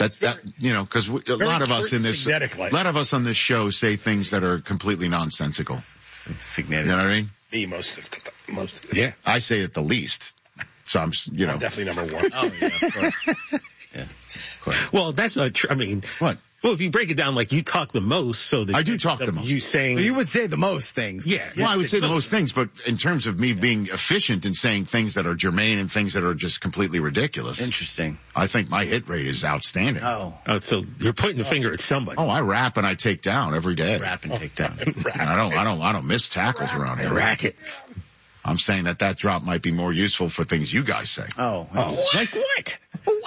Because a lot of us on this show say things that are completely nonsensical. Signetic. You know what I mean? Me, most of it. Yeah. I say it the least. So I'm definitely number one. Oh, yeah, of course. Yeah, of course. Well, that's not true. I mean, what? Well, if you break it down, like you talk the most, so that I do talk the most. You would say the most things. Yeah. Well, I would say the most things, but in terms of me being efficient in saying things that are germane and things that are just completely ridiculous. Interesting. I think my hit rate is outstanding. Oh, so you're pointing the finger at somebody. Oh, I rap and I take down every day. Rap and take down. I don't miss tackles around here. Racket. I'm saying that drop might be more useful for things you guys say. Oh. Like what?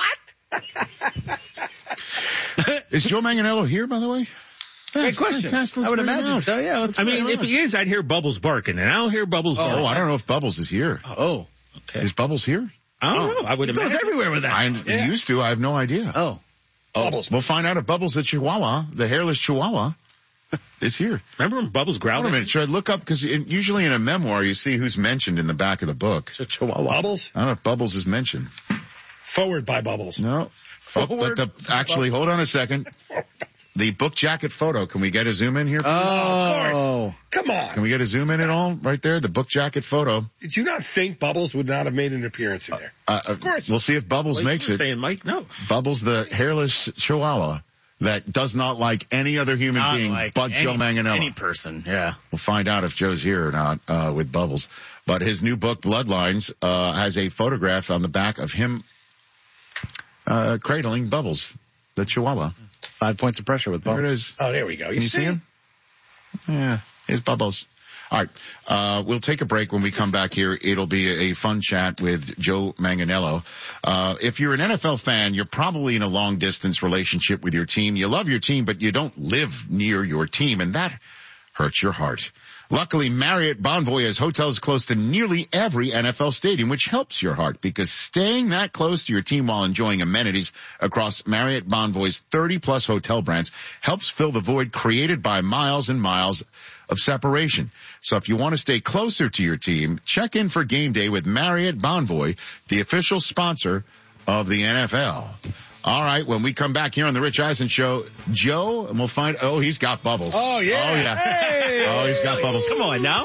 Is Joe Manganiello here, by the way? Great question. I would imagine so, yeah. If he is, I'd hear Bubbles barking, and I don't hear Bubbles barking. Oh, I don't know if Bubbles is here. Oh, okay. Is Bubbles here? I don't know. I would He goes everywhere with that. He used to. I have no idea. Oh. Bubbles. We'll find out if Bubbles the Chihuahua, the hairless Chihuahua, is here. Remember when Bubbles growled? Wait a minute. Should I look up? Because usually in a memoir, you see who's mentioned in the back of the book. It's a Chihuahua. Bubbles? I don't know if Bubbles is mentioned. Forward by Bubbles. No. Actually, hold on a second. The book jacket photo. Can we get a zoom in here, please? Oh, of course. Come on. Can we get a zoom in at all? Right there, the book jacket photo. Did you not think Bubbles would not have made an appearance in there? Of course. We'll see if Bubbles makes it. Saying Mike, no. Bubbles, the hairless Chihuahua that does not like any other human being but Joe Manganiello. Any person, yeah. We'll find out if Joe's here or not with Bubbles. But his new book, Bloodlines, has a photograph on the back of him cradling Bubbles, the Chihuahua. 5 points of pressure with Bubbles. There it is. Oh, there we go. Can you see him? Yeah, here's Bubbles. All right, we'll take a break. When we come back here, it'll be a fun chat with Joe Manganiello. If you're an NFL fan, you're probably in a long-distance relationship with your team. You love your team, but you don't live near your team, and that hurts your heart. Luckily, Marriott Bonvoy has hotels close to nearly every NFL stadium, which helps your heart because staying that close to your team while enjoying amenities across Marriott Bonvoy's 30-plus hotel brands helps fill the void created by miles and miles of separation. So if you want to stay closer to your team, check in for game day with Marriott Bonvoy, the official sponsor of the NFL. All right, when we come back here on the Rich Eisen Show, Joe, and we'll find, he's got Bubbles. Oh, yeah. Oh, yeah. Hey. He's got Bubbles. Come on now.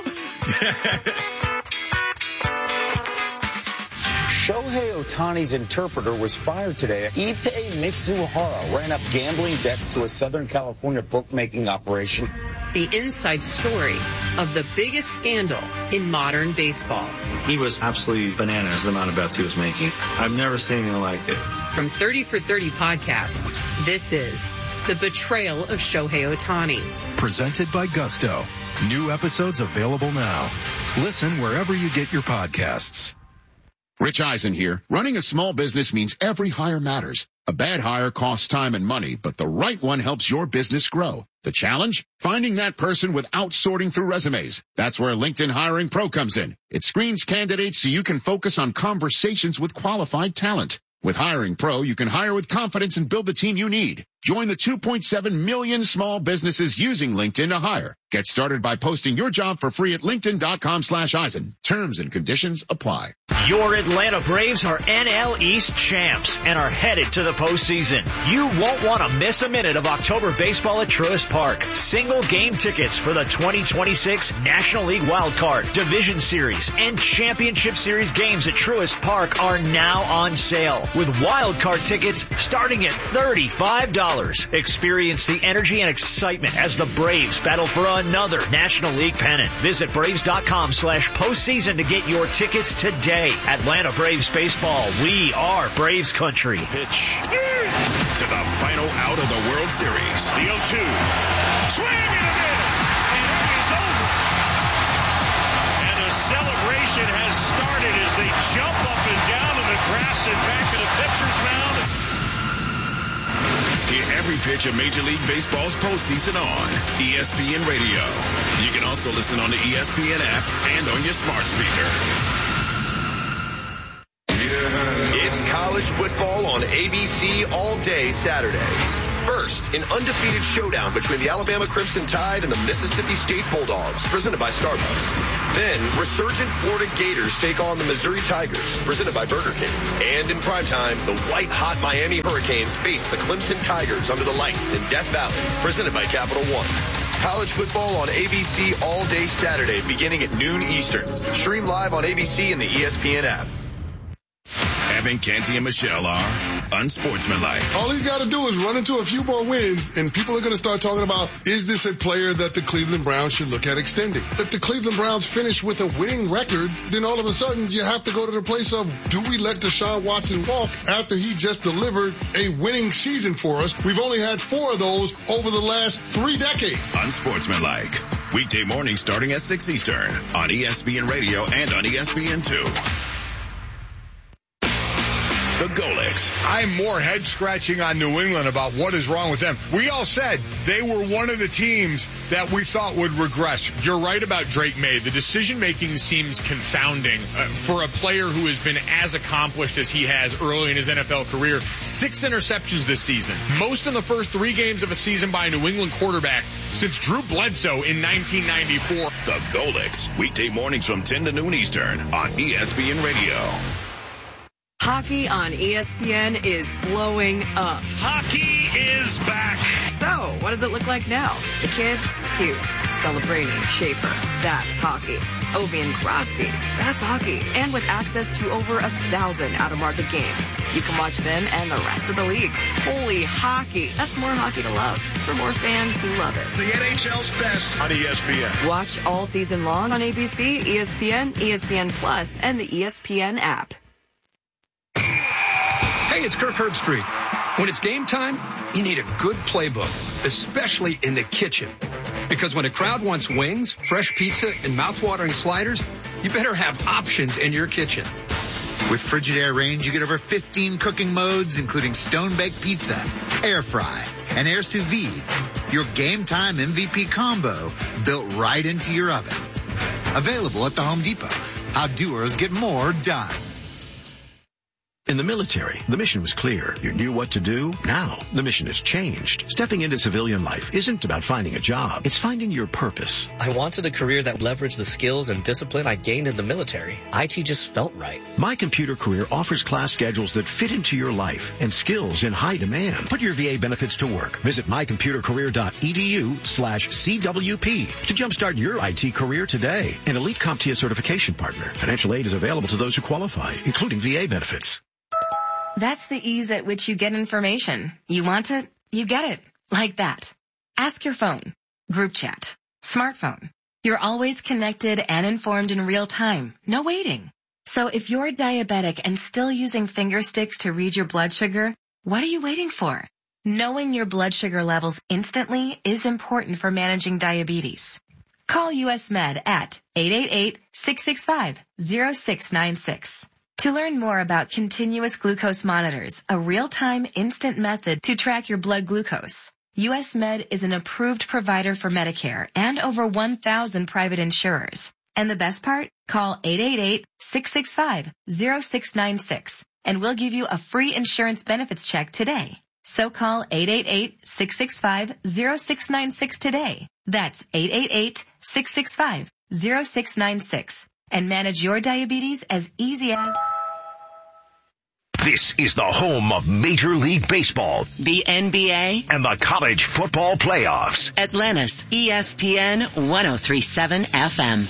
Shohei Ohtani's interpreter was fired today. Ippei Mitsuhara ran up gambling debts to a Southern California bookmaking operation. The inside story of the biggest scandal in modern baseball. He was absolutely bananas, the amount of bets he was making. I've never seen anything like it. From 30 for 30 podcasts, this is The Betrayal of Shohei Ohtani. Presented by Gusto. New episodes available now. Listen wherever you get your podcasts. Rich Eisen here. Running a small business means every hire matters. A bad hire costs time and money, but the right one helps your business grow. The challenge? Finding that person without sorting through resumes. That's where LinkedIn Hiring Pro comes in. It screens candidates so you can focus on conversations with qualified talent. With Hiring Pro, you can hire with confidence and build the team you need. Join the 2.7 million small businesses using LinkedIn to hire. Get started by posting your job for free at linkedin.com/Eisen. Terms and conditions apply. Your Atlanta Braves are NL East champs and are headed to the postseason. You won't want to miss a minute of October baseball at Truist Park. Single game tickets for the 2026 National League Wild Card, Division Series, and Championship Series games at Truist Park are now on sale, with Wild Card tickets starting at $35. Experience the energy and excitement as the Braves battle for another National League pennant. Visit Braves.com/postseason to get your tickets today. Atlanta Braves baseball. We are Braves country. Pitch. To the final out of the World Series. The 0-2. Swing and a miss. And it is over. And the celebration has started as they jump up and down in the grass and back to the pitcher's mound. Hear every pitch of Major League Baseball's postseason on ESPN Radio. You can also listen on the ESPN app and on your smart speaker. It's college football on ABC all day Saturday. First, an undefeated showdown between the Alabama Crimson Tide and the Mississippi State Bulldogs, presented by Starbucks. Then, resurgent Florida Gators take on the Missouri Tigers, presented by Burger King. And in primetime, the white-hot Miami Hurricanes face the Clemson Tigers under the lights in Death Valley, presented by Capital One. College football on ABC all day Saturday, beginning at noon Eastern. Stream live on ABC and the ESPN app. Evan, Canty, and Michelle are unsportsmanlike. All he's got to do is run into a few more wins, and people are going to start talking about, is this a player that the Cleveland Browns should look at extending? If the Cleveland Browns finish with a winning record, then all of a sudden you have to go to the place of, do we let Deshaun Watson walk after he just delivered a winning season for us? We've only had 4 of those over the last 3 decades. Unsportsmanlike. Weekday morning starting at 6 Eastern on ESPN Radio and on ESPN2. The Golics. I'm more head scratching on New England about what is wrong with them. We all said they were one of the teams that we thought would regress. You're right about Drake May. The decision making seems confounding for a player who has been as accomplished as he has early in his NFL career. 6 interceptions this season, most in the first 3 games of a season by a New England quarterback since Drew Bledsoe in 1994. The Golics. Weekday mornings from 10 to noon Eastern on ESPN Radio. Hockey on ESPN is blowing up. Hockey is back. So, what does it look like now? The kids, Hughes, Celebrini, Schaefer, that's hockey. Ovi and Crosby, that's hockey. And with access to over 1,000 out-of-market games, you can watch them and the rest of the league. Holy hockey. That's more hockey to love for more fans who love it. The NHL's best on ESPN. Watch all season long on ABC, ESPN, ESPN Plus, and the ESPN app. Hey, it's Kirk Herbstreit. When it's game time, you need a good playbook, especially in the kitchen. Because when a crowd wants wings, fresh pizza, and mouth-watering sliders, you better have options in your kitchen. With Frigidaire Range, you get over 15 cooking modes, including stone-baked pizza, air fry, and air sous vide. Your game time MVP combo built right into your oven. Available at the Home Depot. How doers get more done. In the military, the mission was clear. You knew what to do. Now, the mission has changed. Stepping into civilian life isn't about finding a job. It's finding your purpose. I wanted a career that leveraged the skills and discipline I gained in the military. IT just felt right. My Computer Career offers class schedules that fit into your life and skills in high demand. Put your VA benefits to work. Visit mycomputercareer.edu/CWP to jumpstart your IT career today. An elite CompTIA certification partner. Financial aid is available to those who qualify, including VA benefits. That's the ease at which you get information. You want it, you get it. Like that. Ask your phone. Group chat. Smartphone. You're always connected and informed in real time. No waiting. So if you're diabetic and still using finger sticks to read your blood sugar, what are you waiting for? Knowing your blood sugar levels instantly is important for managing diabetes. Call US Med at 888-665-0696. To learn more about continuous glucose monitors, a real-time instant method to track your blood glucose, US Med is an approved provider for Medicare and over 1,000 private insurers. And the best part? Call 888-665-0696 and we'll give you a free insurance benefits check today. So call 888-665-0696 today. That's 888-665-0696. And manage your diabetes as easy as... This is the home of Major League Baseball, the NBA, and the college football playoffs. Atlanta's ESPN 103.7 FM.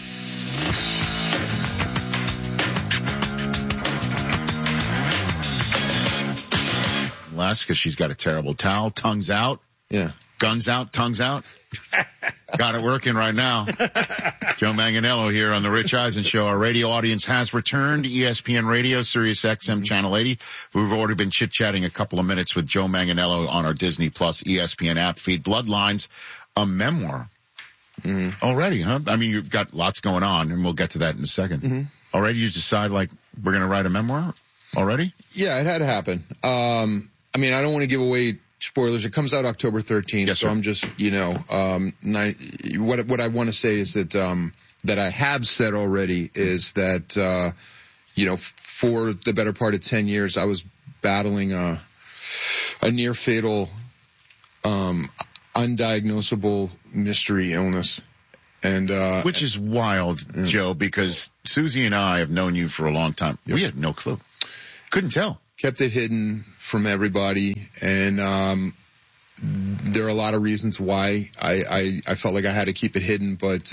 Because she's got a terrible towel, tongues out. Yeah. Guns out, tongues out. Got it working right now. Joe Manganiello here on the Rich Eisen Show. Our radio audience has returned. ESPN Radio, Sirius XM Channel 80. We've already been chit-chatting a couple of minutes with Joe Manganiello on our Disney Plus ESPN app feed. Bloodlines, a memoir. Already, huh? I mean, you've got lots going on, and we'll get to that in a second. Already you decide, like, we're going to write a memoir already? Yeah, it had to happen. I mean, I don't want to give away spoilers. It comes out October 13th. Yes, so I'm just, what I want to say is that, that I have said already is that, for the better part of 10 years, I was battling a near fatal undiagnosable mystery illness. And, which is wild, Joe, because Susie and I have known you for a long time. Yep. We had no clue. Couldn't tell. Kept it hidden from everybody. And, there are a lot of reasons why I felt like I had to keep it hidden, but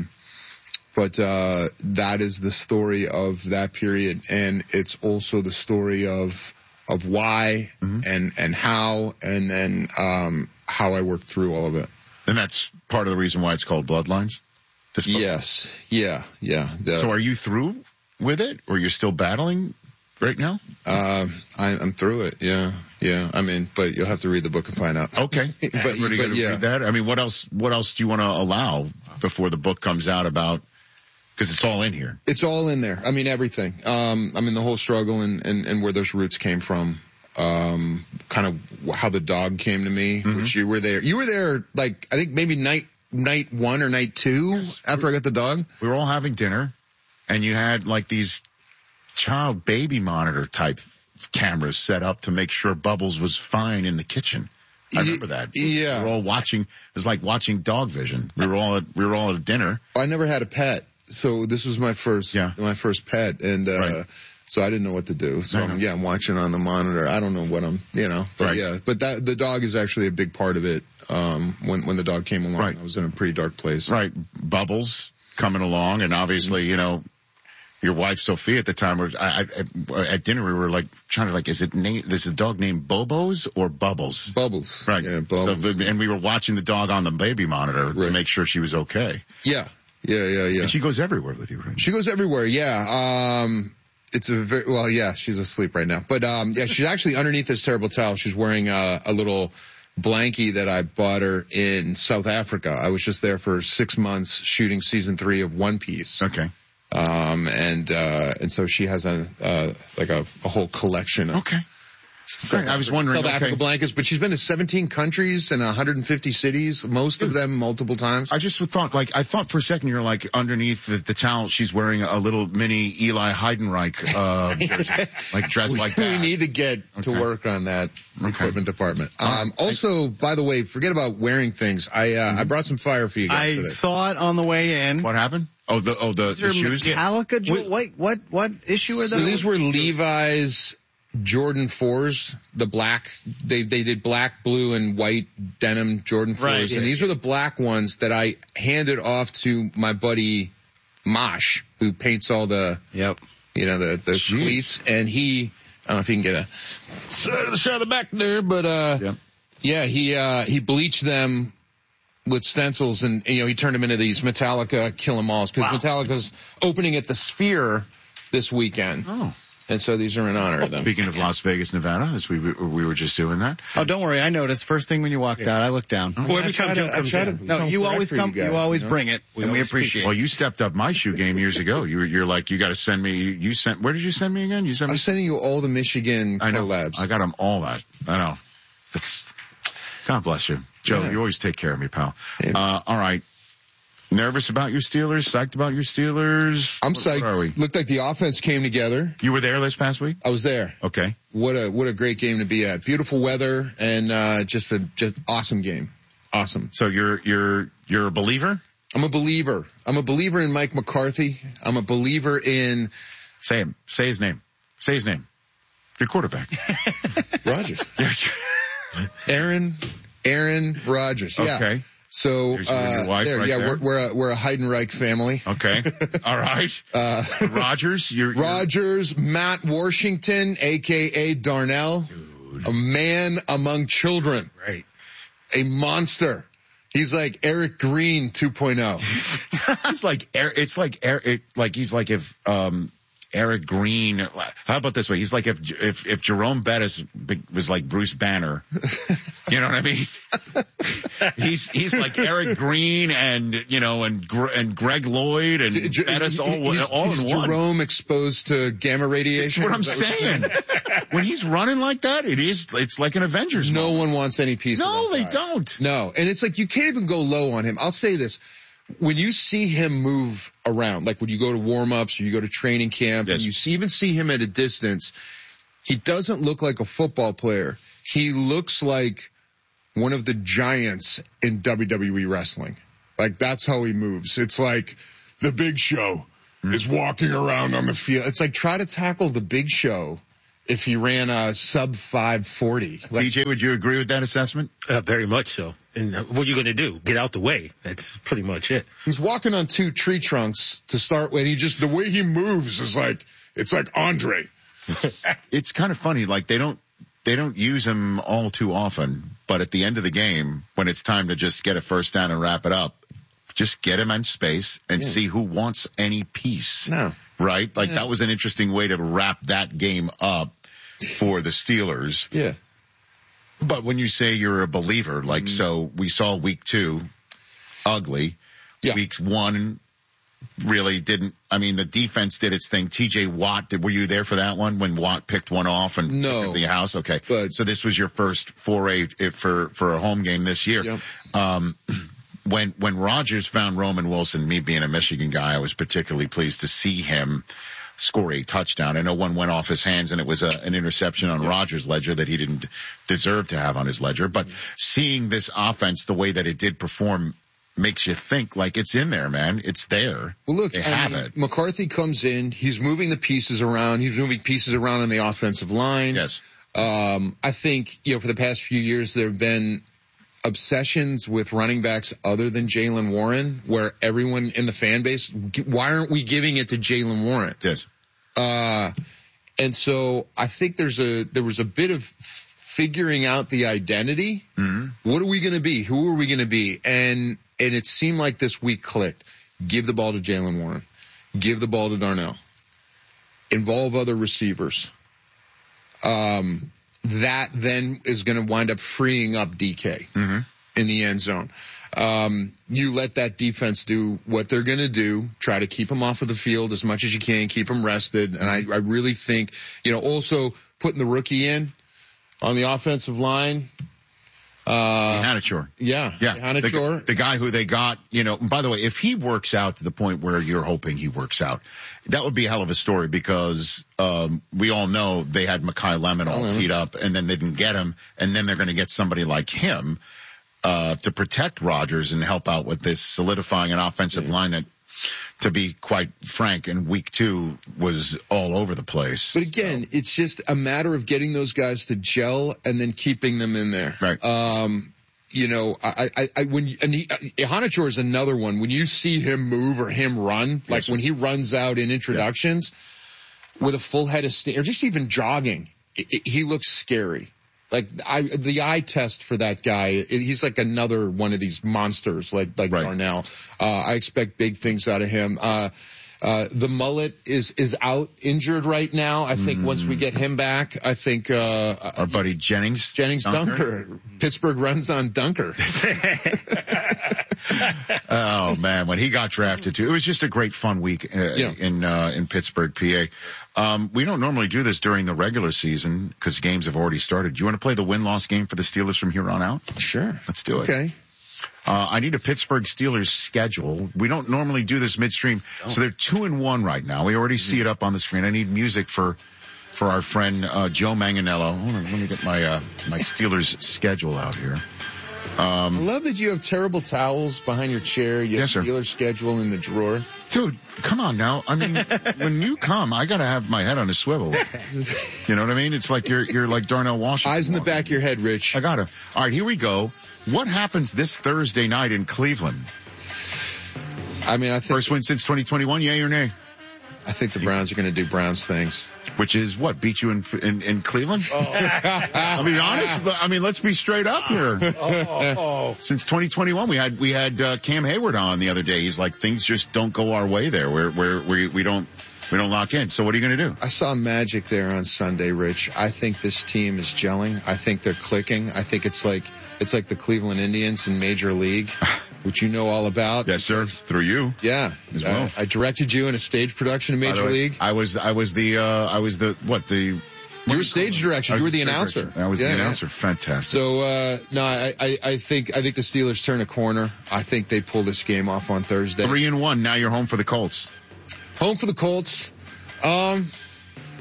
that is the story of that period. And it's also the story of why and how, and then, how I worked through all of it. And that's part of the reason why it's called Bloodlines? Yes. Yeah. So are you through with it, or you're still battling right now? I'm through it. Yeah. I mean, but you'll have to read the book and find out. Okay. But read that? I mean, what else do you want to allow before the book comes out about, because it's all in here. It's all in there. I mean, everything. I mean, the whole struggle and where those roots came from. Kind of how the dog came to me, which you were there. You were there, like, I think maybe night 1 or night 2 after I got the dog. We were all having dinner, and you had like these child baby monitor type cameras set up to make sure Bubbles was fine in the kitchen. I remember that. Yeah. We were all watching. It was like watching Dog Vision. We were all at dinner. I never had a pet, so this was my first pet, and so I didn't know what to do. So I'm watching on the monitor. I don't know what but the dog is actually a big part of it. When the dog came along, I was in a pretty dark place. Right. Bubbles coming along, and obviously, your wife Sophia at the time was at dinner. We were like trying to is the dog named Bobos or Bubbles? Bubbles. Right. Yeah, Bubbles. So, and we were watching the dog on the baby monitor to make sure she was okay. Yeah. And she goes everywhere with you, right? She goes everywhere. Yeah. It's she's asleep right now. But, she's actually underneath this terrible towel. She's wearing a little blankie that I bought her in South Africa. I was just there for 6 months shooting season 3 of One Piece. Okay. And so she has a whole collection of. Okay. I was wondering. South Africa blankets, but she's been to 17 countries and 150 cities, most of them multiple times. I just thought for a second you're like underneath the towel, she's wearing a little mini Eli Heidenreich, like dressed like that. We need to get to work on that equipment department. Also, by the way, forget about wearing things. I brought some fire for you guys today. I saw it on the way in. What happened? The shoes? Metallica? What issue are those? So these were Levi's Jordan 4s, the black, they did black, blue, and white denim Jordan 4s. Right, and these are the black ones that I handed off to my buddy Mosh, who paints all the, the cleats. And I don't know if you can get a shot of the back there, but, he bleached them with stencils and he turned them into these Metallica Kill 'Em Alls, because Metallica's opening at the Sphere this weekend. Oh. And so these are in honor of them. Speaking of Las Vegas, Nevada, as we were just doing that. Oh, don't worry. I noticed first thing when you walked out, I looked down. Well, every time Joe comes in. No, you always come, you always bring it, and we appreciate it. Well, you stepped up my shoe game years ago. You're like, you got to send me, where did you send me again? I'm sending you all the Michigan collabs. I got them all that. I know. God bless you. Joe, you always take care of me, pal. All right. Nervous about your Steelers? Psyched about your Steelers? I'm psyched. Where are we? Looked like the offense came together. You were there this past week? I was there. Okay. What a great game to be at. Beautiful weather and just awesome game. Awesome. So you're a believer? I'm a believer. I'm a believer in Mike McCarthy. I'm a believer in Say him. Say his name. Say his name. Your quarterback. Rodgers. Aaron Rodgers. Yeah. Okay. So, your wife right there. we're a Heidenreich family. Okay. All right. Rodgers, Rodgers, Matt Washington, aka Darnell. Dude. A man among children. Right. A monster. He's like Eric Green 2.0. He's like if Eric Green. How about this way? He's like if Jerome Bettis was like Bruce Banner. You know what I mean? He's like Eric Green and Greg Lloyd and Bettis all in one. Jerome exposed to gamma radiation. That's what I'm saying. When he's running like that, it's like an Avengers movie. No one wants any piece of that. No, they don't. No. And it's like you can't even go low on him. I'll say this. When you see him move around, like when you go to warm-ups or you go to training camp, and you even see him at a distance, he doesn't look like a football player. He looks like one of the giants in WWE wrestling. Like, that's how he moves. It's like the Big Show is walking around on the field. It's like, try to tackle the Big Show if he ran a sub 540. Like, TJ, would you agree with that assessment? Very much so. And what are you going to do? Get out the way. That's pretty much it. He's walking on 2 tree trunks to start with. The way he moves is like, it's like Andre. It's kind of funny. Like, they don't use him all too often, but at the end of the game, when it's time to just get a first down and wrap it up, just get him in space and see who wants any piece. No. Right? Like, that was an interesting way to wrap that game up for the Steelers. Yeah. But when you say you're a believer, like, so we saw week 2, ugly. Yeah. Week 1 really didn't. I mean, the defense did its thing. TJ Watt, were you there for that one when Watt picked one off and took the house? Okay. But, so this was your first foray for a home game this year. Yep. When Rodgers found Roman Wilson, me being a Michigan guy, I was particularly pleased to see him score a touchdown. I know one went off his hands and it was an interception on Rodgers' ledger that he didn't deserve to have on his ledger. But seeing this offense the way that it did perform makes you think, like, it's in there, man. It's there. Well, look, they have it. McCarthy comes in. He's moving the pieces around. He's moving pieces around on the offensive line. Yes. I think, for the past few years, there have been obsessions with running backs other than Jaylen Warren, where everyone in the fan base, why aren't we giving it to Jaylen Warren? Yes. And so I think there was a bit of figuring out the identity. Mm-hmm. What are we going to be? Who are we going to be? And it seemed like this week clicked. Give the ball to Jaylen Warren. Give the ball to Darnell. Involve other receivers. That then is going to wind up freeing up DK in the end zone. You let that defense do what they're going to do. Try to keep them off of the field as much as you can. Keep them rested. And I really think, also putting the rookie in on the offensive line. Hanachor. Yeah. Hanachor. The guy who they got, by the way, if he works out to the point where you're hoping he works out, that would be a hell of a story because, we all know they had Mekhi Lemon all teed up and then they didn't get him. And then they're going to get somebody like him, to protect Rodgers and help out with this solidifying an offensive line that, to be quite frank, in week 2 was all over the place. But again, it's just a matter of getting those guys to gel and then keeping them in there. Right. Hanachor is another one. When you see him move or him run, like when he runs out in introductions with a full head of steam or just even jogging, he looks scary. Like the eye test for that guy, he's like another one of these monsters like Darnell. I expect big things out of him. The mullet is out injured right now. I think once we get him back, I think, our buddy Jennings Dunker. Pittsburgh runs on Dunker. Oh man, when he got drafted too, it was just a great fun week, in Pittsburgh, PA. We don't normally do this during the regular season because games have already started. Do you want to play the win-loss game for the Steelers from here on out? Sure. Let's do it. Okay. I need a Pittsburgh Steelers schedule. We don't normally do this midstream. So they're 2-1 right now. We already see it up on the screen. I need music for our friend, Joe Manganiello. Hold on, let me get my Steelers schedule out here. I love that you have terrible towels behind your chair. You have Steelers schedule in the drawer. Dude, come on now. I mean, when you come, I gotta have my head on a swivel. You know what I mean? It's like you're like Darnell Washington. Eyes in the back of your head, Rich. I got to. All right, here we go. What happens this Thursday night in Cleveland? I mean, I think first win since 2021, yay or nay? I think the Browns are going to do Browns things. Which is what? Beat you in Cleveland? I'll be honest, but I mean, let's be straight up here. Since 2021, we had Cam Hayward on the other day. He's like, things just don't go our way there. We don't lock in. So what are you going to do? I saw magic there on Sunday, Rich. I think this team is gelling. I think they're clicking. I think it's like the Cleveland Indians in Major League, which you know all about. Yes, sir. Through you. Yeah. As well. I directed you in a stage production in Major League. I was the you were stage director. You were the announcer. I was the announcer. Fantastic. So, I think the Steelers turn a corner. I think they pull this game off on Thursday. 3-1. Now you're home for the Colts. Home for the Colts.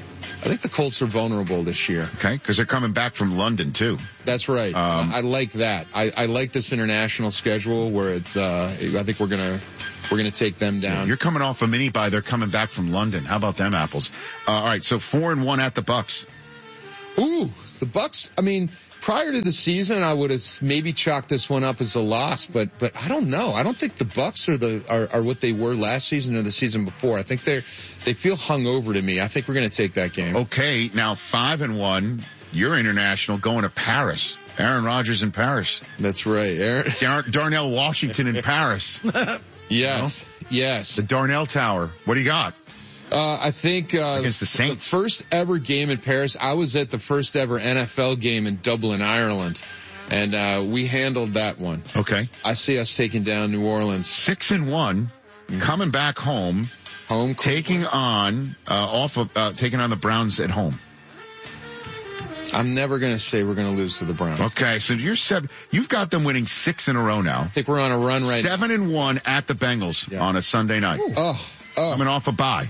I think the Colts are vulnerable this year. Okay, because they're coming back from London too. That's right. I like that. I like this international schedule where it's. I think we're gonna take them down. Yeah, you're coming off a mini bye. They're coming back from London. How about them apples? All right, so 4-1 at the Bucs. Ooh, the Bucs. I mean, prior to the season, I would have maybe chalked this one up as a loss, but I don't know. I don't think the Bucs are what they were last season or the season before. I think they feel hungover to me. I think we're going to take that game. Okay, now 5-1. You're international, going to Paris. Aaron Rodgers in Paris. That's right. Darnell Washington in Paris. Yes. Yes. The Darnell Tower. What do you got? I think against the Saints. The first ever game in Paris. I was at the first ever NFL game in Dublin, Ireland, and we handled that one. Okay. I see us taking down New Orleans. 6-1, coming back home, taking on the Browns at home. I'm never going to say we're going to lose to the Browns. Okay, so you've got them winning 6 in a row now. I think we're on a run right now. 7-1 at the Bengals on a Sunday night. Oh. Coming off a bye.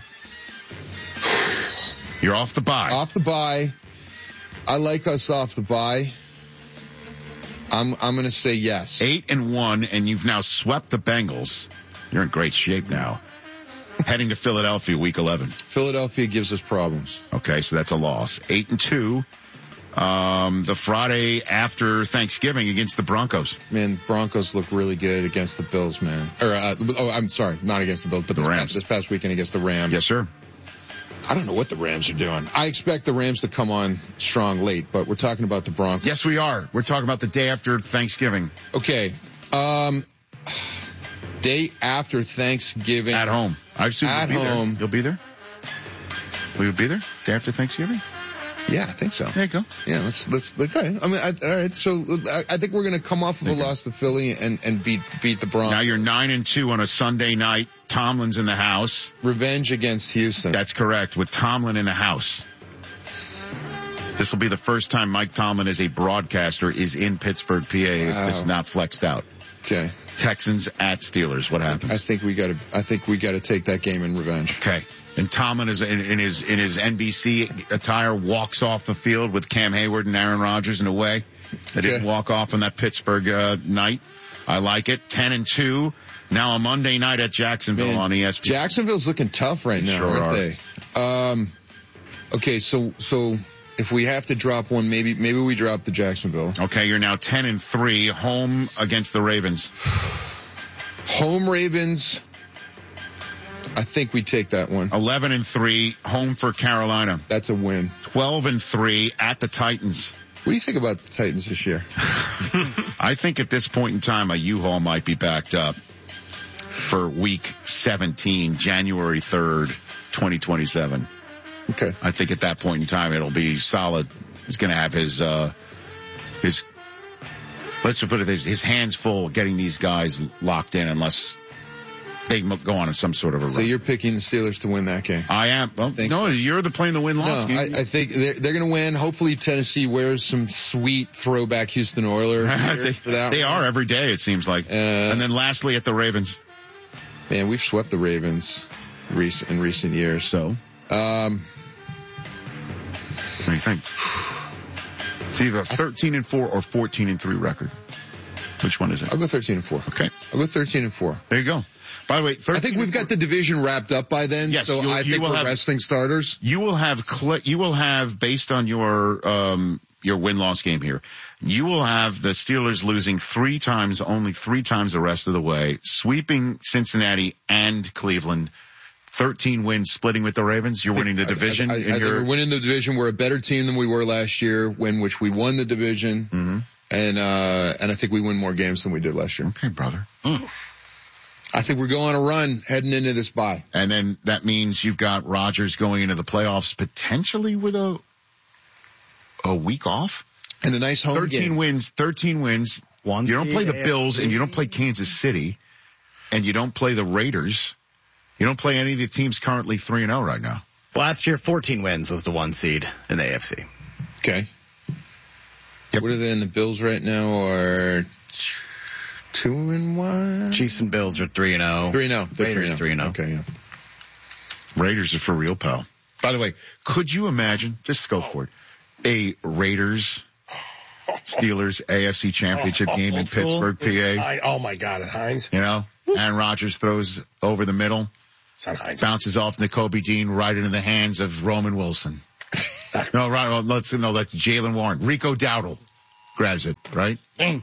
You're off the bye. Off the bye. I like us off the bye. I'm going to say yes. 8-1, and you've now swept the Bengals. You're in great shape now. Heading to Philadelphia, week 11. Philadelphia gives us problems. Okay, so that's a loss. 8-2. The Friday after Thanksgiving against the Broncos. Man, Broncos look really good against the Bills, man. I'm sorry, not against the Bills, but the Rams. This past weekend against the Rams. Yes, sir. I don't know what the Rams are doing. I expect the Rams to come on strong late, but we're talking about the Broncos. Yes, we are. We're talking about the day after Thanksgiving. Okay. Day after Thanksgiving. At home. I assume at home. You'll be there? Will you be there? Day after Thanksgiving? Yeah, I think so. There you go. Yeah, let's okay. I mean, all right. So I think we're going to come off of a loss to Philly and beat the Broncos. Now you're 9-2 on a Sunday night. Tomlin's in the house. Revenge against Houston. That's correct. With Tomlin in the house. This will be the first time Mike Tomlin as a broadcaster is in Pittsburgh, PA. Wow. It's not flexed out. Okay. Texans at Steelers. What happens? I think we got to take that game in revenge. Okay. And Tomlin is in his NBC attire walks off the field with Cam Hayward and Aaron Rodgers in a way. They didn't walk off on that Pittsburgh night. I like it. 10-2. Now a Monday night at Jacksonville on ESPN. Jacksonville's looking tough right now, aren't they? Okay, so if we have to drop one, maybe we drop the Jacksonville. Okay, you're now 10-3, home against the Ravens. Home Ravens. I think we take that one. 11-3, home for Carolina. That's a win. 12-3 at the Titans. What do you think about the Titans this year? I think at this point in time, a U-Haul might be backed up for week 17, January 3rd, 2027. Okay. I think at that point in time, it'll be solid. He's going to have his let's put it this, his hands full getting these guys locked in unless they go on some sort of a run. So you're picking the Steelers to win that game? I am. Well, no, you're the playing the win-loss game. I think they're going to win. Hopefully Tennessee wears some sweet throwback Houston Oilers for that. They are every day, it seems like. And then lastly at the Ravens. Man, we've swept the Ravens in recent years. So? What do you think? It's either 13-4 or 14-3 record. Which one is it? I'll go 13-4. Okay. I'll go 13-4. There you go. By the way, I think we've got the division wrapped up by then. Yes, so I think we're resting starters. You will have based on your win-loss game here, you will have the Steelers losing only three times the rest of the way, sweeping Cincinnati and Cleveland. 13 wins, splitting with the Ravens. You're winning the division. I think we're winning the division. We're a better team than we were last year, which we won the division. Mm-hmm. And I think we win more games than we did last year. Okay, brother. I think we're going on a run heading into this bye. And then that means you've got Rodgers going into the playoffs potentially with a week off. And a nice home 13 wins. One you don't play the AFC. Bills and you don't play Kansas City and you don't play the Raiders. You don't play any of the teams currently 3-0 right now. Last year, 14 wins was the 1 seed in the AFC. Okay. Yep. What are they in the Bills right now? Are 2-1? Chiefs and Bills are 3-0. 3-0. They're Raiders 3-0. 3-0. Okay, yeah. Raiders are for real, pal. By the way, could you imagine, just go for it, a Raiders Steelers AFC Championship game in Pittsburgh, PA? Oh my God, at Heinz. You know, Aaron Rodgers throws over the middle, bounces off Nakobe Dean right into the that's Jalen Warren. Rico Dowdle grabs it, right? I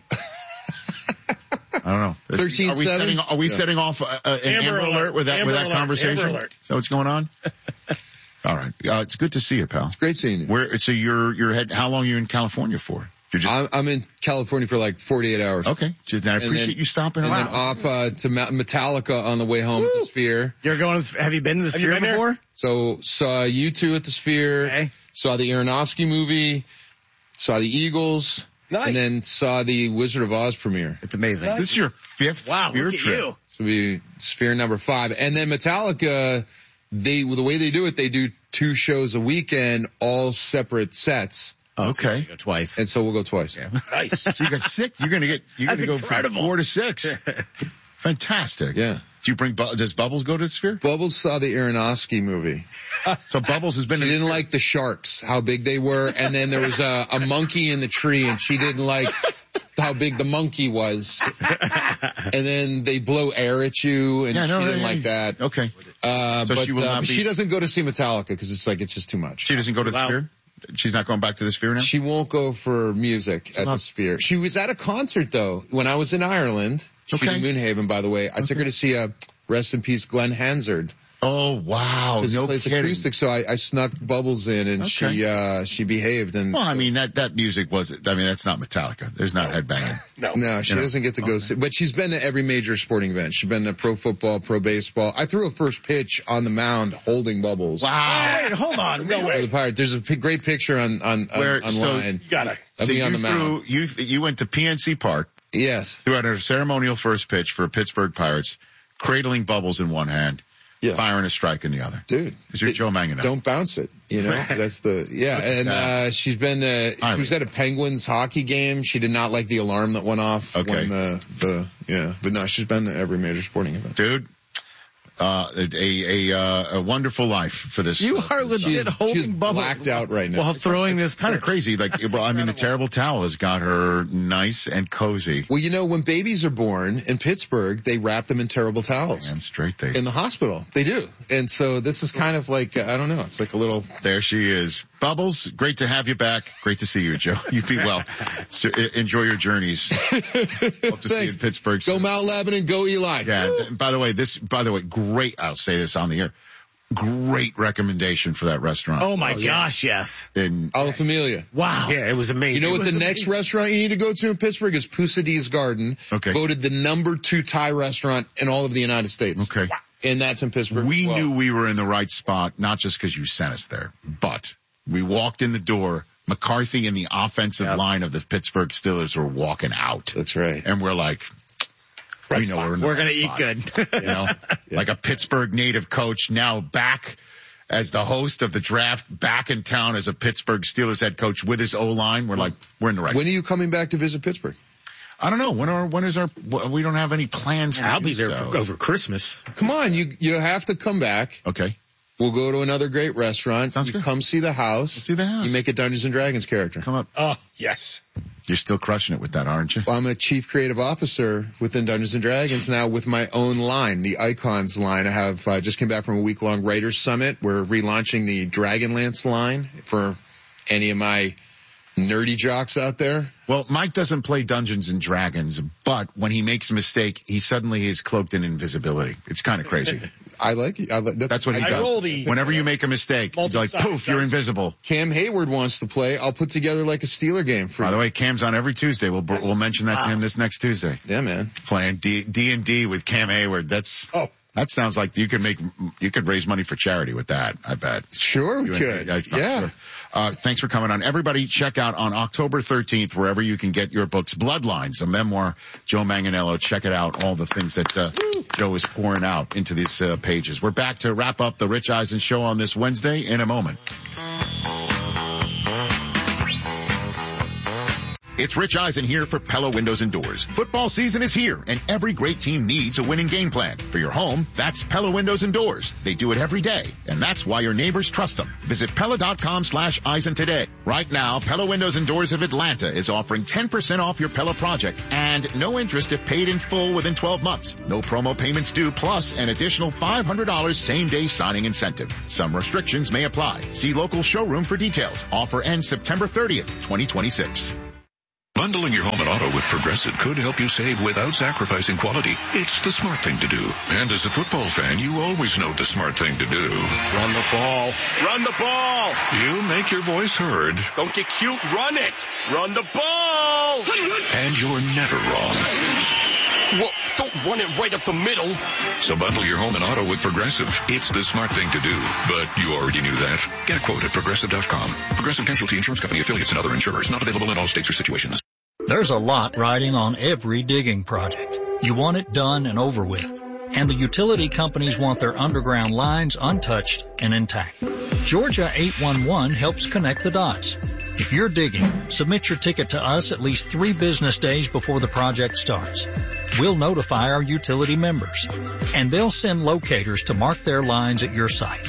don't know. 13-7. Are we setting off an Amber Alert with that conversation? Is that what's going on? All right. It's good to see you, pal. It's great seeing you. So you're heading, how long are you in California for? I'm in California for like 48 hours. Okay. I appreciate you stopping around. And then off to Metallica on the way home at the Sphere. You're going, have you been to the Sphere before? So saw U2 at the Sphere. Okay. Saw the Aronofsky movie. Saw the Eagles. Nice. And then saw the Wizard of Oz premiere. It's amazing. Nice. This is your 5th Sphere trip. So it'll be Sphere number 5. And then Metallica, the way they do it, they do 2 shows a weekend, all separate sets. Okay. So go twice. And so we'll go twice. Yeah. Nice. So you got 6. You're going to go from 4 to 6. Fantastic. Yeah. Does Bubbles go to the Sphere? Bubbles saw the Aronofsky movie. So Bubbles has been. She didn't like the sharks, how big they were, and then there was a monkey in the tree, and she didn't like how big the monkey was. And then they blow air at you, and she didn't like that. Okay. So she will not she doesn't go to see Metallica because it's just too much. She doesn't go to the Sphere? She's not going back to the Sphere now? She won't go for music at the Sphere. She was at a concert, though, when I was in Ireland. She's in Moonhaven, by the way. I took her to see rest in peace, Glenn Hansard. Oh, wow. Because he plays acoustic, so I snuck Bubbles in, and she behaved. And well, I mean, that music that's not Metallica. There's not headbanging. No, she doesn't get to go see, but she's been to every major sporting event. She's been to pro football, pro baseball. I threw a first pitch on the mound holding Bubbles. Wow. Oh, wait, hold on. No way. There's a great picture online. So on the mound. You went to PNC Park. Yes. Threw out a ceremonial first pitch for Pittsburgh Pirates, cradling Bubbles in one hand. Yeah. Firing a strike in the other. Dude. Because you're Joe Manganiello. Don't bounce it. That's and she's been, she was at a Penguins hockey game. She did not like the alarm that went off. Okay. When but no, she's been to every major sporting event. Dude. A wonderful life for this. You are legit holding Bubbles. Blacked out right now. While throwing this kind of crazy. The terrible towel has got her nice and cozy. Well, when babies are born in Pittsburgh, they wrap them in terrible towels. Damn straight they. In the hospital. They do. And so this is kind of like, I don't know, it's like a little. There she is. Bubbles, great to have you back. Great to see you, Joe. You be well. So, enjoy your journeys. Hope to see you in Pittsburgh. Go Mount Lebanon, go Eli. Yeah. By the way, great, I'll say this on the air, great recommendation for that restaurant. Oh my gosh, yes. In La Familia. Wow. Yeah, it was amazing. You know what the next restaurant you need to go to in Pittsburgh is Pousad's Garden. Okay. Voted the number 2 Thai restaurant in all of the United States. Okay. Wow. And that's in Pittsburgh. We knew we were in the right spot, not just because you sent us there, but we walked in the door. McCarthy and the offensive line of the Pittsburgh Steelers were walking out. That's right. And we're like, we know we're going to eat good. Like a Pittsburgh native coach now back as the host of the draft, back in town as a Pittsburgh Steelers head coach with his O-line. We're like, we're in the right. When are you coming back to visit Pittsburgh? I don't know. When is we don't have any plans. I'll be there over Christmas. Come on. You have to come back. Okay. We'll go to another great restaurant. Sounds good. Come see the house. See the house. You make a Dungeons and Dragons character. Come up. Oh, yes. You're still crushing it with that, aren't you? Well, I'm a chief creative officer within Dungeons and Dragons now with my own line, the Icons line. I have just came back from a week-long Writers Summit. We're relaunching the Dragonlance line for any of my nerdy jocks out there. Well, Mike doesn't play Dungeons and Dragons, but when he makes a mistake, he suddenly is cloaked in invisibility. It's kind of crazy. I like it. That's what he does. Whenever you make a mistake, you're like, poof, you're invisible. Cam Hayward wants to play. I'll put together like a Steeler game for you. By the way, Cam's on every Tuesday. We'll mention that to him this next Tuesday. Yeah, man. Playing D&D with Cam Hayward. That sounds like you could raise money for charity with that, I bet. Sure we could. Yeah. Sure. Thanks for coming on. Everybody check out on October 13th, wherever you can get your books, Bloodlines, a memoir, Joe Manganiello. Check it out. All the things that, Joe is pouring out into these, pages. We're back to wrap up the Rich Eisen show on this Wednesday in a moment. It's Rich Eisen here for Pella Windows and Doors. Football season is here, and every great team needs a winning game plan. For your home, that's Pella Windows and Doors. They do it every day, and that's why your neighbors trust them. Visit Pella.com/Eisen today. Right now, Pella Windows and Doors of Atlanta is offering 10% off your Pella project, and no interest if paid in full within 12 months. No promo payments due, plus an additional $500 same-day signing incentive. Some restrictions may apply. See local showroom for details. Offer ends September 30th, 2026. Bundling your home and auto with Progressive could help you save without sacrificing quality. It's the smart thing to do. And as a football fan, you always know the smart thing to do. Run the ball. Run the ball. You make your voice heard. Don't get cute. Run it. Run the ball. And you're never wrong. Well, don't run it right up the middle. So bundle your home and auto with Progressive. It's the smart thing to do. But you already knew that. Get a quote at Progressive.com. Progressive Casualty Insurance Company, affiliates, and other insurers. Not available in all states or situations. There's a lot riding on every digging project. You want it done and over with. And the utility companies want their underground lines untouched and intact. Georgia 811 helps connect the dots. If you're digging, submit your ticket to us at least 3 business days before the project starts. We'll notify our utility members, and they'll send locators to mark their lines at your site.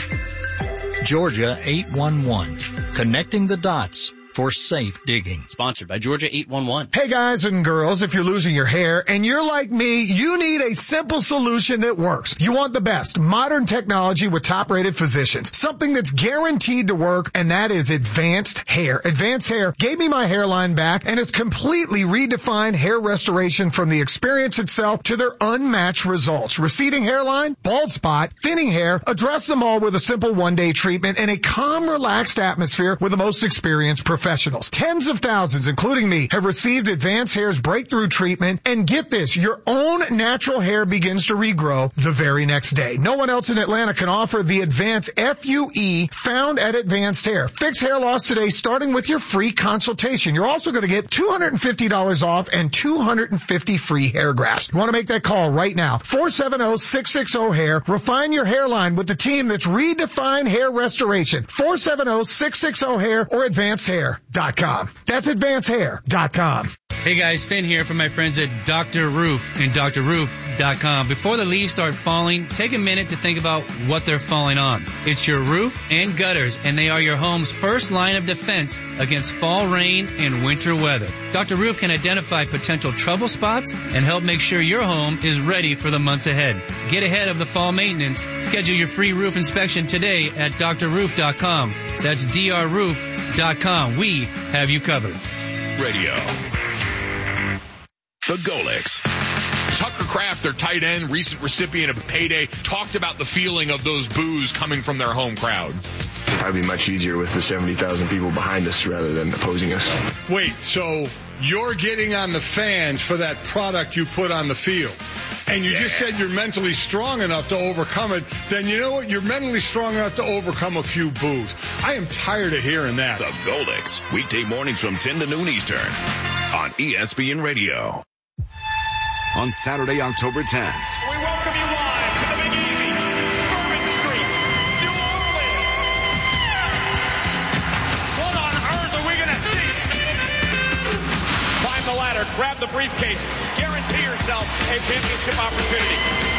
Georgia 811, connecting the dots for safe digging. Sponsored by Georgia 811. Hey guys and girls, if you're losing your hair and you're like me, you need a simple solution that works. You want the best modern technology with top-rated physicians. Something that's guaranteed to work, and that is Advanced Hair. Advanced Hair gave me my hairline back, and it's completely redefined hair restoration from the experience itself to their unmatched results. Receding hairline, bald spot, thinning hair, address them all with a simple one-day treatment and a calm, relaxed atmosphere with the most experienced professionals. Tens of thousands, including me, have received Advanced Hair's breakthrough treatment, and get this, your own natural hair begins to regrow the very next day. No one else in Atlanta can offer the Advanced FUE found at Advanced Hair. Fix hair loss today, starting with your free consultation. You're also going to get $250 off and 250 free hair grafts. You want to make that call right now. 470-660-HAIR. Refine your hairline with the team that's redefined hair restoration. 470-660-HAIR or AdvancedHair.com. That's AdvancedHair.com. Hey guys, Finn here from my friends at Dr. Roof and drroof.com. Before the leaves start falling, take a minute to think about what they're falling on. It's your roof and gutters, and they are your home's first line of defense against fall rain and winter weather. Dr. Roof can identify potential trouble spots and help make sure your home is ready for the months ahead. Get ahead of the fall maintenance. Schedule your free roof inspection today at drroof.com. That's drroof.com. We have you covered. Radio. The Golics. Tucker Kraft, their tight end, recent recipient of a payday, talked about the feeling of those boos coming from their home crowd. It'd probably be much easier with the 70,000 people behind us rather than opposing us. Wait, so you're getting on the fans for that product you put on the field. And you just said you're mentally strong enough to overcome it. Then you know what? You're mentally strong enough to overcome a few boos. I am tired of hearing that. The Golics, weekday mornings from 10 to noon Eastern on ESPN Radio. On Saturday, October 10th. We welcome you live to the Big Easy, Bourbon Street, New Orleans. What on earth are we going to see? Climb the ladder, grab the briefcase, guarantee yourself a championship opportunity.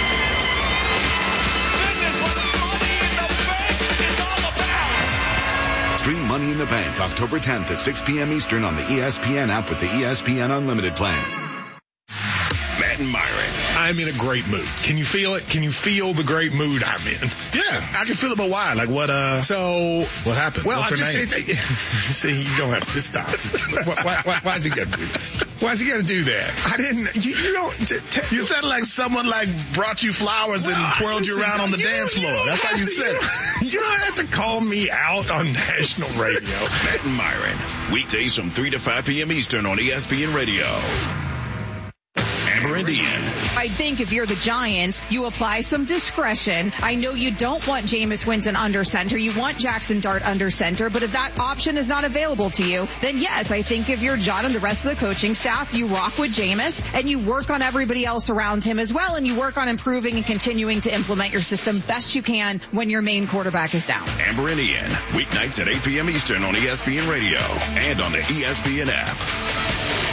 This is what Money in the Bank is all about. Stream Money in the Bank October 10th at 6 p.m. Eastern on the ESPN app with the ESPN Unlimited plan. Matt and Myron. I'm in a great mood. Can you feel it? Can you feel the great mood I'm in? Yeah, I can feel it, but why? Like what, what happened? Well, what's her name? See, you don't have to stop. Why is he going to do that? Why is he going to do that? I didn't, you don't. You said like someone like brought you flowers and twirled you around on the dance floor. That's how you said it. You don't have to call me out on national radio. Matt and Myron. Weekdays from 3 to 5 p.m. Eastern on ESPN Radio. Amber and Ian. I think if you're the Giants, you apply some discretion. I know you don't want Jameis Winston under center. You want Jackson Dart under center. But if that option is not available to you, then yes, I think if you're John and the rest of the coaching staff, you rock with Jameis and you work on everybody else around him as well. And you work on improving and continuing to implement your system best you can when your main quarterback is down. Amber and Ian. Weeknights at 8 p.m. Eastern on ESPN Radio and on the ESPN app.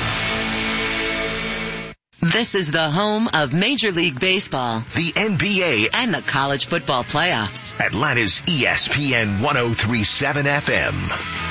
This is the home of Major League Baseball, the NBA, and the college football playoffs. Atlanta's ESPN 103.7 FM.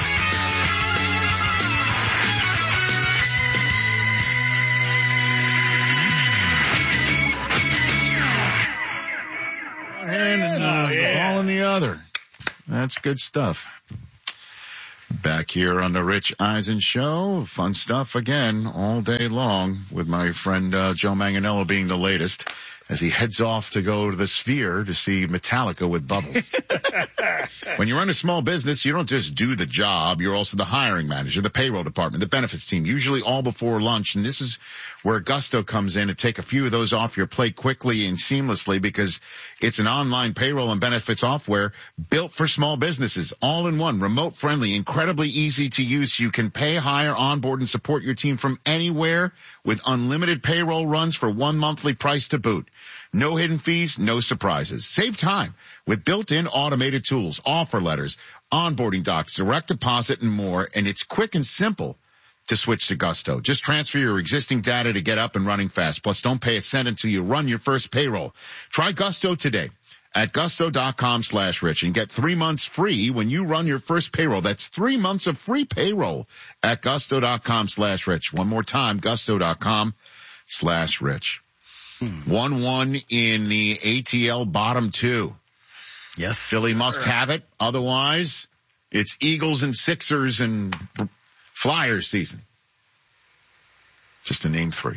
All in the other. That's good stuff. Back here on the Rich Eisen Show. Fun stuff again all day long with my friend Joe Manganiello being the latest as he heads off to go to the Sphere to see Metallica with Bubbles. When you run a small business, you don't just do the job. You're also the hiring manager, the payroll department, the benefits team, usually all before lunch. And this is where Gusto comes in to take a few of those off your plate quickly and seamlessly because it's an online payroll and benefits software built for small businesses, all in one, remote friendly, incredibly easy to use. You can pay, hire, onboard, and support your team from anywhere with unlimited payroll runs for one monthly price to boot. No hidden fees, no surprises. Save time with built-in automated tools, offer letters, onboarding docs, direct deposit, and more. And it's quick and simple to switch to Gusto. Just transfer your existing data to get up and running fast. Plus, don't pay a cent until you run your first payroll. Try Gusto today at gusto.com/rich and get 3 months free when you run your first payroll. That's 3 months of free payroll at gusto.com/rich. One more time, gusto.com/rich. 1-1 in the ATL bottom two. Yes. Philly must have it. Otherwise, it's Eagles and Sixers and Flyers season. Just to name three.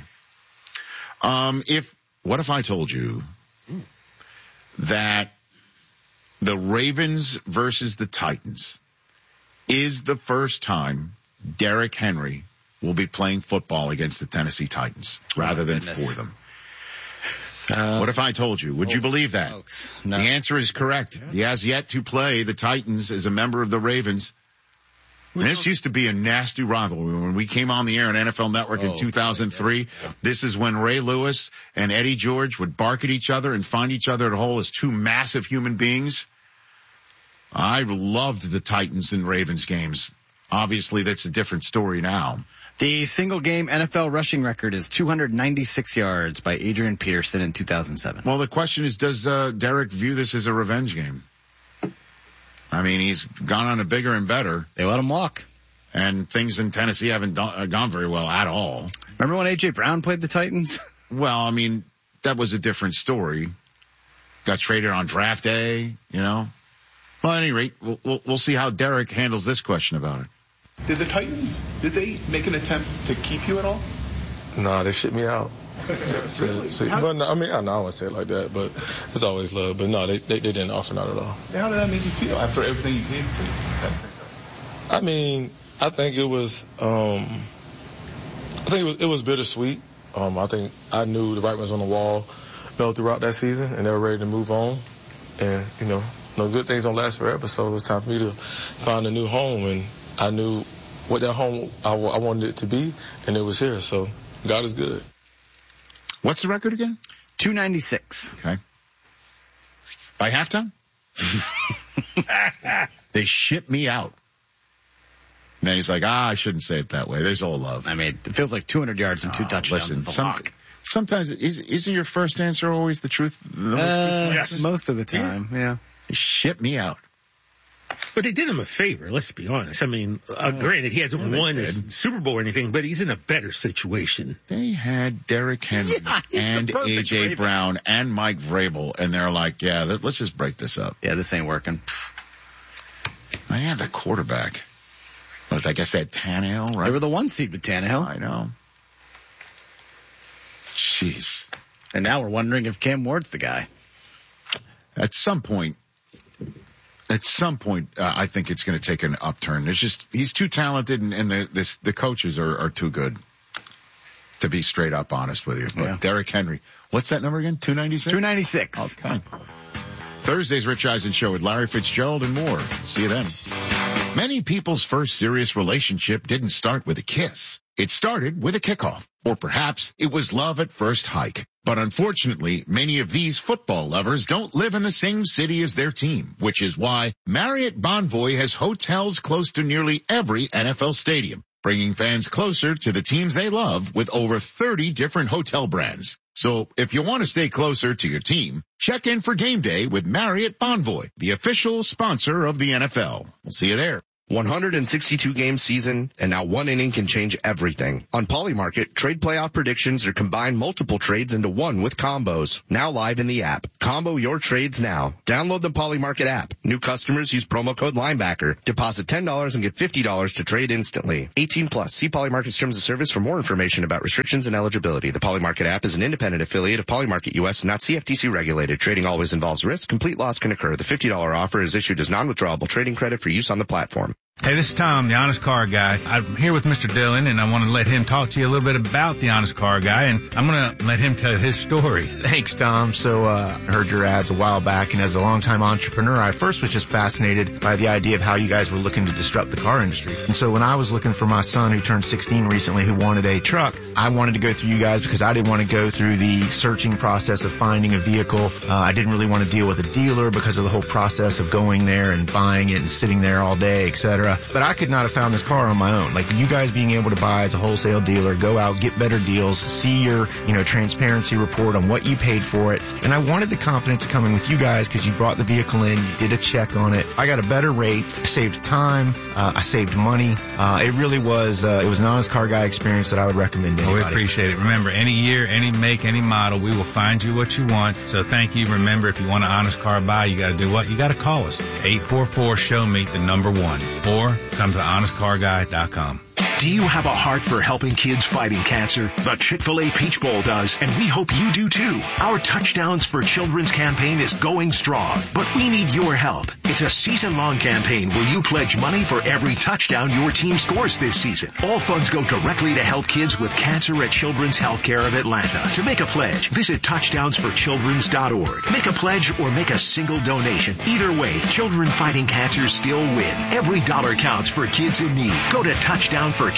What if I told you that the Ravens versus the Titans is the first time Derrick Henry will be playing football against the Tennessee Titans rather than for them? What if I told you? Would you believe that? Folks, no. The answer is correct. He has yet to play the Titans as a member of the Ravens. And this used to be a nasty rivalry. When we came on the air on NFL Network in 2003, this is when Ray Lewis and Eddie George would bark at each other and find each other at a hole as two massive human beings. I loved the Titans and Ravens games. Obviously, that's a different story now. The single-game NFL rushing record is 296 yards by Adrian Peterson in 2007. Well, the question is, does Derek view this as a revenge game? I mean, he's gone on a bigger and better. They let him walk. And things in Tennessee haven't gone very well at all. Remember when A.J. Brown played the Titans? Well, I mean, that was a different story. Got traded on draft day, you know. Well, at any rate, we'll see how Derek handles this question about it. Did the Titans, did they make an attempt to keep you at all? No, they shipped me out. Really? But no, I mean, I don't want to say it like that, but it's always love. But no, they didn't offer, not at all. How did that make you feel after everything you gave to? I mean, I think it was, it was bittersweet. I think I knew the writing was on the wall, throughout that season, and they were ready to move on. And, no good things don't last forever, so it was time for me to find a new home, and I knew what that home I wanted it to be, and it was here. So God is good. What's the record again? 296. Okay. By halftime? They shipped me out. And then he's like, I shouldn't say it that way. There's all love. I mean, it feels like 200 yards and 2 touchdowns. Listen, sometimes isn't your first answer always the truth? Yes. Most of the time, yeah. They shipped me out. But they did him a favor, let's be honest. I mean, granted, he hasn't won a Super Bowl or anything, but he's in a better situation. They had Derrick Henry and A.J. Brown and Mike Vrabel, and they're like, let's just break this up. Yeah, this ain't working. I have the quarterback. I guess they had Tannehill, right? They were the 1 seed with Tannehill. I know. Jeez. And now we're wondering if Cam Ward's the guy. At some point, I think it's going to take an upturn. He's too talented, and the coaches are too good, to be straight up honest with you. Yeah. Derrick Henry. What's that number again? 296? 296. Okay. Thursday's Rich Eisen Show with Larry Fitzgerald and more. See you then. Many people's first serious relationship didn't start with a kiss. It started with a kickoff. Or perhaps it was love at first hike. But unfortunately, many of these football lovers don't live in the same city as their team, which is why Marriott Bonvoy has hotels close to nearly every NFL stadium. bringing fans closer to the teams they love with over 30 different hotel brands. So if you want to stay closer to your team, check in for game day with Marriott Bonvoy, the official sponsor of the NFL. We'll see you there. 162-game season, and now one inning can change everything. On Polymarket, trade playoff predictions are combine multiple trades into one with combos. Now live in the app. Combo your trades now. Download the Polymarket app. New customers use promo code Linebacker. Deposit $10 and get $50 to trade instantly. 18 plus. See Polymarket's terms of service for more information about restrictions and eligibility. The Polymarket app is an independent affiliate of Polymarket US, not CFTC regulated. Trading always involves risk. Complete loss can occur. The $50 offer is issued as non-withdrawable trading credit for use on the platform. Hey, this is Tom, the Honest Car Guy. I'm here with Mr. Dillon, and I want to let him talk to you a little bit about the Honest Car Guy, and I'm going to let him tell his story. Thanks, Tom. So, I heard your ads a while back, and as a longtime entrepreneur, I first was just fascinated by the idea of how you guys were looking to disrupt the car industry. And so when I was looking for my son who turned 16 recently who wanted a truck, I wanted to go through you guys because I didn't want to go through the searching process of finding a vehicle. I didn't really want to deal with a dealer because of the whole process of going there and buying it and sitting there all day, etc. But I could not have found this car on my own. Like you guys being able to buy as a wholesale dealer, go out, get better deals, see your, transparency report on what you paid for it. And I wanted the confidence of coming with you guys because you brought the vehicle in, you did a check on it. I got a better rate, I saved time, I saved money. It really was, it was an Honest Car Guy experience that I would recommend to anybody. We appreciate it. Remember, any year, any make, any model, we will find you what you want. So thank you. Remember, if you want an Honest Car Buy, you got to do what? You got to call us. 844-SHOW-ME, the number 1. Or come to honestcarguy.com. Do you have a heart for helping kids fighting cancer? The Chick-fil-A Peach Bowl does, and we hope you do too. Our Touchdowns for Children's campaign is going strong, but we need your help. It's a season-long campaign where you pledge money for every touchdown your team scores this season. All funds go directly to help kids with cancer at Children's Healthcare of Atlanta. To make a pledge, visit touchdownsforchildrens.org. Make a pledge or make a single donation. Either way, children fighting cancer still win. Every dollar counts for kids in need. Go to touchdownforchildrens.org.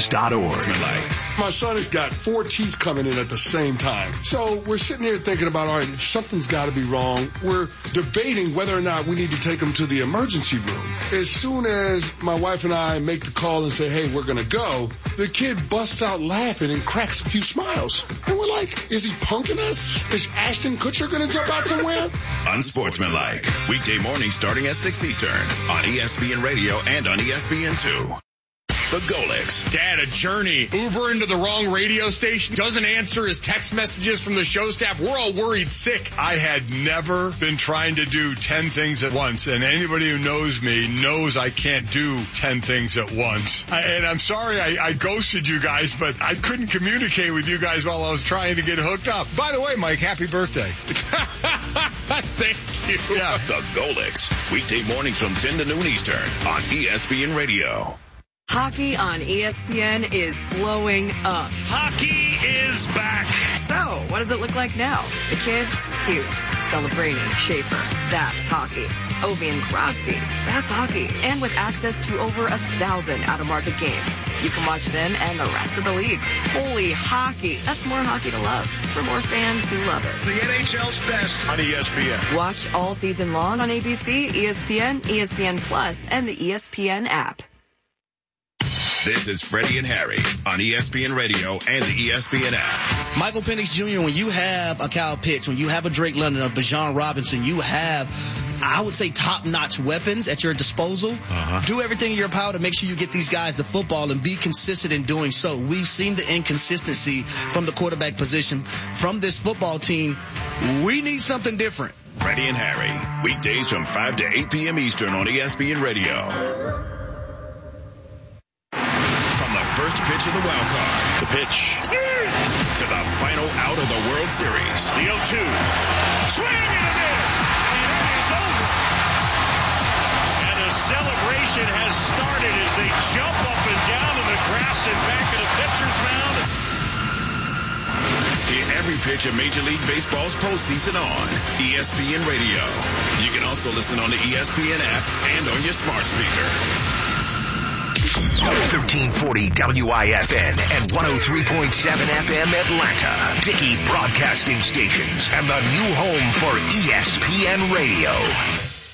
My son has got 4 teeth coming in at the same time. So we're sitting here thinking about, all right, something's got to be wrong. We're debating whether or not we need to take him to the emergency room. As soon as my wife and I make the call and say, hey, we're going to go, the kid busts out laughing and cracks a few smiles. And we're like, is he punking us? Is Ashton Kutcher going to jump out somewhere? Unsportsmanlike. Weekday mornings starting at 6 Eastern on ESPN Radio and on ESPN2. The Golics. Dad, a journey. Uber into the wrong radio station. Doesn't answer his text messages from the show staff. We're all worried sick. I had never been trying to do 10 things at once. And anybody who knows me knows I can't do 10 things at once. And I'm sorry I ghosted you guys, but I couldn't communicate with you guys while I was trying to get hooked up. By the way, Mike, happy birthday. Thank you. Yeah. The Golics. Weekday mornings from 10 to noon Eastern on ESPN Radio. Hockey on ESPN is blowing up. Hockey is back. So, what does it look like now? The kids? Hughes, celebrating Schaefer. That's hockey. Ovi and Crosby. That's hockey. And with access to over 1,000 out-of-market games, you can watch them and the rest of the league. Holy hockey. That's more hockey to love for more fans who love it. The NHL's best on ESPN. Watch all season long on ABC, ESPN, ESPN Plus, and the ESPN app. This is Freddie and Harry on ESPN Radio and the ESPN app. Michael Penix Jr., when you have a Kyle Pitts, when you have a Drake London, a Bijan Robinson, you have, I would say, top-notch weapons at your disposal. Do everything in your power to make sure you get these guys the football and be consistent in doing so. We've seen the inconsistency from the quarterback position from this football team. We need something different. Freddie and Harry, weekdays from 5 to 8 p.m. Eastern on ESPN Radio. First pitch of the wild card. The pitch. To the final out of the World Series. The 0-2. Swing and a miss. And it is over. And the celebration has started as they jump up and down in the grass and back of the pitcher's mound. Hear every pitch of Major League Baseball's postseason on ESPN Radio. You can also listen on the ESPN app and on your smart speaker. 1340 WIFN and 103.7 FM Atlanta. Dickey Broadcasting Stations and the new home for ESPN Radio.